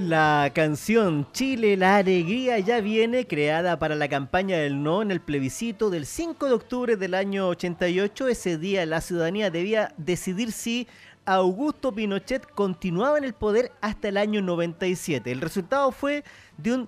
La canción Chile, la alegría ya viene, creada para la campaña del no en el plebiscito del 5 de octubre del año 88. Ese día la ciudadanía debía decidir si Augusto Pinochet continuaba en el poder hasta el año 97. El resultado fue de un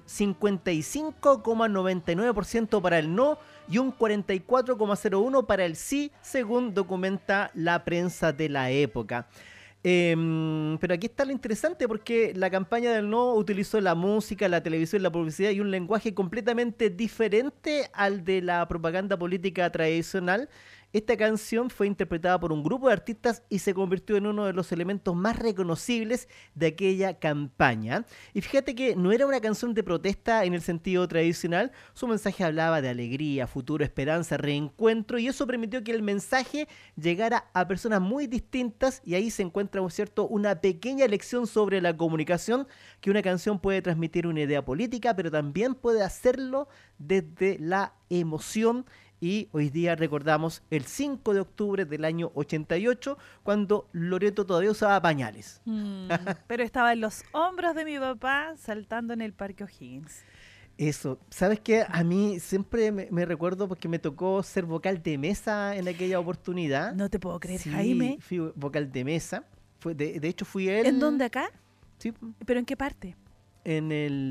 55,99% para el no y un 44,01% para el sí, según documenta la prensa de la época. Pero aquí está lo interesante, porque la campaña del no utilizó la música, la televisión, la publicidad y un lenguaje completamente diferente al de la propaganda política tradicional. Esta canción fue interpretada por un grupo de artistas y se convirtió en uno de los elementos más reconocibles de aquella campaña. Y fíjate que no era una canción de protesta en el sentido tradicional. Su mensaje hablaba de alegría, futuro, esperanza, reencuentro, y eso permitió que el mensaje llegara a personas muy distintas, y ahí se encuentra, ¿cierto?, una pequeña lección sobre la comunicación, que una canción puede transmitir una idea política, pero también puede hacerlo desde la emoción. Y hoy día recordamos el 5 de octubre del año 88, cuando Loreto todavía usaba pañales. Pero estaba en los hombros de mi papá saltando en el Parque O'Higgins. Eso, ¿sabes qué? A mí siempre me recuerdo, porque me tocó ser vocal de mesa en aquella oportunidad. No te puedo creer, Sí, Jaime. fui vocal de mesa. De hecho, fui él. ¿En dónde, acá? Sí, ¿Pero en qué parte? en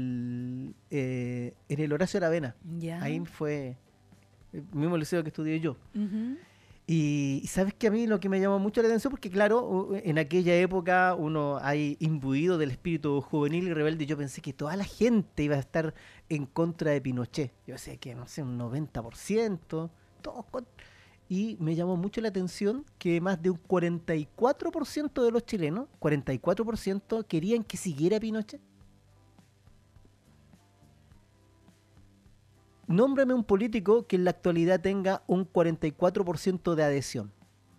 el Horacio Aravena. Ya. Ahí fue el mismo liceo que estudié yo. Ujú. Y sabes que a mí lo que me llamó mucho la atención, porque claro, en aquella época uno hay imbuido del espíritu juvenil y rebelde. Yo pensé que toda la gente iba a estar en contra de Pinochet. Yo decía que, no sé, un 90%, todos y me llamó mucho la atención que más de un 44% de los chilenos, 44%, querían que siguiera Pinochet. Nómbrame un político que en la actualidad tenga un 44% de adhesión.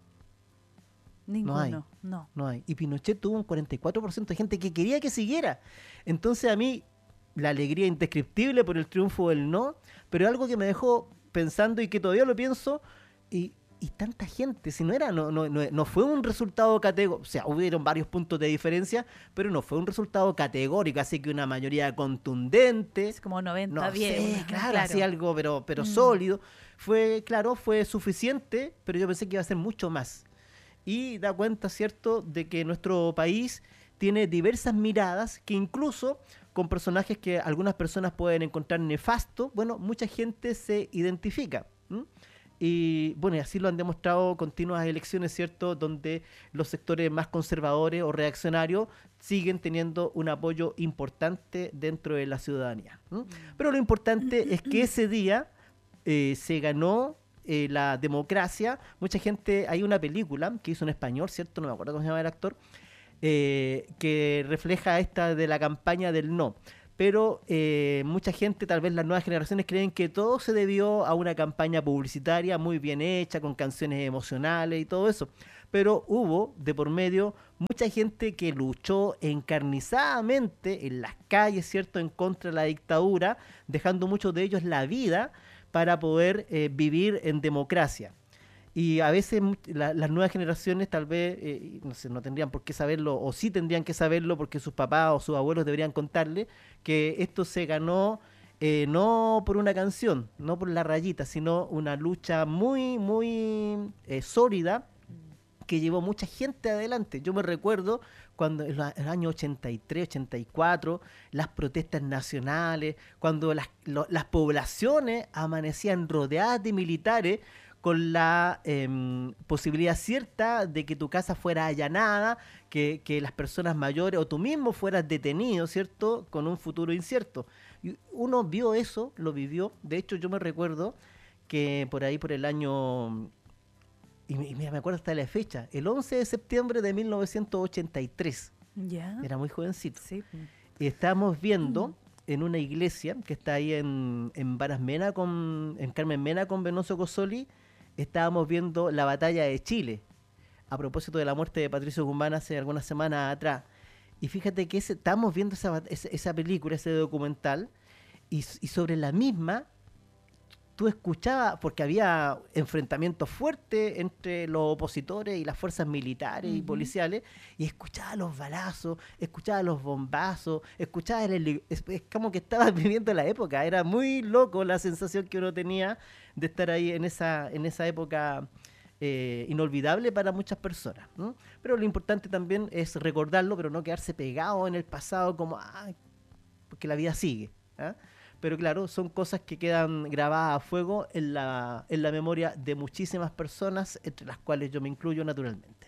Ninguno, No hay. Y Pinochet tuvo un 44% de gente que quería que siguiera. Entonces, a mí, la alegría indescriptible por el triunfo del no, pero algo que me dejó pensando y que todavía lo pienso, y tanta gente, si no fue un resultado categórico. O sea, hubieron varios puntos de diferencia, pero no fue un resultado categórico, así que una mayoría contundente. Es como 90-10. No sé, claro, así algo, pero Mm. sólido. Fue suficiente, pero yo pensé que iba a ser mucho más. Y da cuenta, ¿cierto?, de que nuestro país tiene diversas miradas, que incluso con personajes que algunas personas pueden encontrar nefasto, bueno, mucha gente se identifica. Y bueno, y así lo han demostrado continuas elecciones, ¿cierto?, donde los sectores más conservadores o reaccionarios siguen teniendo un apoyo importante dentro de la ciudadanía. Pero lo importante es que ese día se ganó la democracia. Mucha gente, hay una película que hizo en español, ¿cierto?, no me acuerdo cómo se llama el actor, que refleja esta de la campaña del no. Pero mucha gente, tal vez las nuevas generaciones, creen que todo se debió a una campaña publicitaria muy bien hecha, con canciones emocionales y todo eso. Pero hubo de por medio mucha gente que luchó encarnizadamente en las calles, ¿cierto?, en contra de la dictadura, dejando muchos de ellos la vida para poder vivir en democracia. Y a veces las nuevas generaciones tal vez, no sé, no tendrían por qué saberlo, o sí tendrían que saberlo porque sus papás o sus abuelos deberían contarle que esto se ganó no por una canción, no por la rayita, sino una lucha muy, muy sólida, que llevó mucha gente adelante. Yo me recuerdo cuando en el año 83, 84, las protestas nacionales, cuando las poblaciones amanecían rodeadas de militares, con la posibilidad cierta de que tu casa fuera allanada, que las personas mayores o tú mismo fueras detenido, ¿cierto?, con un futuro incierto. Y uno vio eso, lo vivió. De hecho, yo me recuerdo que por ahí, por el año, y mira, me acuerdo hasta de la fecha, el 11 de septiembre de 1983. Ya. Era muy jovencito. Sí. Y estábamos viendo en una iglesia que está ahí en Varas Mena, en Carmen Mena con Venoso Cosoli, estábamos viendo la batalla de Chile, a propósito de la muerte de Patricio Guzmán hace algunas semanas atrás. Y fíjate que estábamos viendo esa película, ese documental, y sobre la misma tú escuchabas, porque había enfrentamientos fuertes entre los opositores y las fuerzas militares y Ujú. policiales, y escuchabas los balazos, escuchabas los bombazos, escuchabas es como que estabas viviendo la época. Era muy loco la sensación que uno tenía de estar ahí en esa época inolvidable para muchas personas, ¿no? Pero lo importante también es recordarlo, pero no quedarse pegado en el pasado como, porque la vida sigue. ¿Ah? Pero claro, son cosas que quedan grabadas a fuego en la memoria de muchísimas personas, entre las cuales yo me incluyo naturalmente.